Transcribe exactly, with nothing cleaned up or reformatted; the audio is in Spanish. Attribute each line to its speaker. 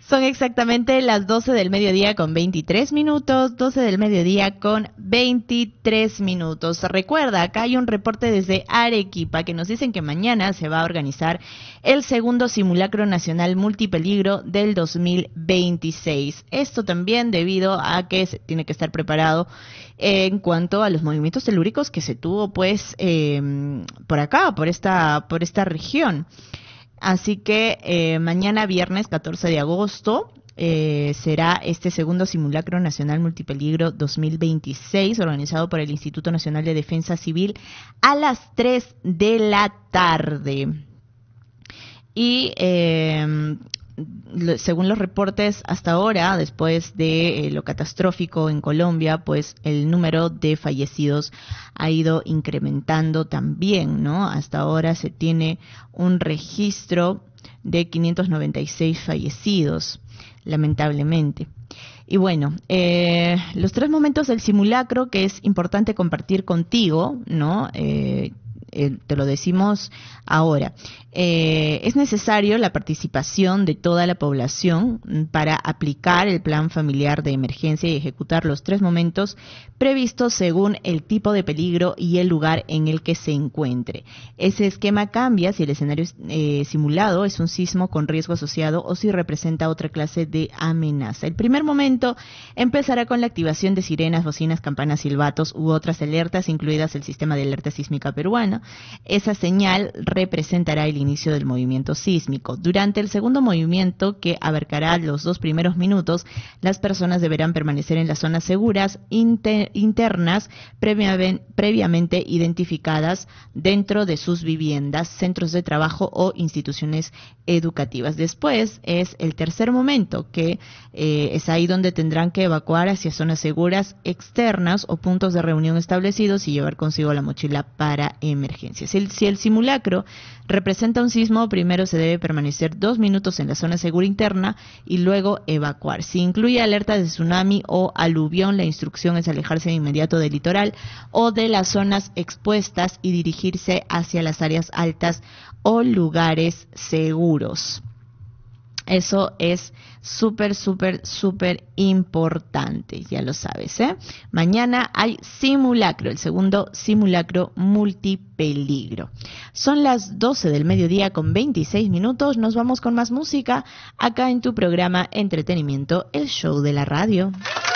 Speaker 1: Son exactamente las doce del mediodía con veintitrés minutos, doce del mediodía con veintitrés minutos. Recuerda, acá hay un reporte desde Arequipa que nos dicen que mañana se va a organizar el segundo simulacro nacional multipeligro del dos mil veintiséis. Esto también debido a que se tiene que estar preparado en cuanto a los movimientos telúricos que se tuvo pues eh, por acá, por esta, por esta región. Así que eh, mañana viernes catorce de agosto eh, será este segundo simulacro nacional multipeligro dos mil veintiséis organizado por el Instituto Nacional de Defensa Civil a las tres de la tarde. Y eh, según los reportes hasta ahora, después de eh, lo catastrófico en Colombia, pues el número de fallecidos ha ido incrementando también, ¿no? Hasta ahora se tiene un registro de quinientos noventa y seis fallecidos, lamentablemente. Y bueno, eh, los tres momentos del simulacro que es importante compartir contigo, ¿no? Eh, Eh, te lo decimos ahora. Eh, es necesario la participación de toda la población para aplicar el plan familiar de emergencia y ejecutar los tres momentos previstos según el tipo de peligro y el lugar en el que se encuentre. Ese esquema cambia si el escenario eh, simulado es un sismo con riesgo asociado o si representa otra clase de amenaza. El primer momento empezará con la activación de sirenas, bocinas, campanas, silbatos u otras alertas, incluidas el sistema de alerta sísmica peruana. Esa señal representará el inicio del movimiento sísmico. Durante el segundo movimiento, que abarcará los dos primeros minutos, las personas deberán permanecer en las zonas seguras inter, internas previamente, previamente identificadas dentro de sus viviendas, centros de trabajo o instituciones educativas. Después es el tercer momento, que eh, es ahí donde tendrán que evacuar hacia zonas seguras externas o puntos de reunión establecidos y llevar consigo la mochila para emergencias. Si el, si el simulacro representa un sismo, primero se debe permanecer dos minutos en la zona segura interna y luego evacuar. Si incluye alerta de tsunami o aluvión, la instrucción es alejarse de inmediato del litoral o de las zonas expuestas y dirigirse hacia las áreas altas o lugares seguros. Eso es súper, súper, súper importante, ya lo sabes, ¿eh? Mañana hay simulacro, el segundo simulacro multipeligro. Son las doce del mediodía con veintiséis minutos, nos vamos con más música acá en tu programa Entretenimiento, el show de la radio.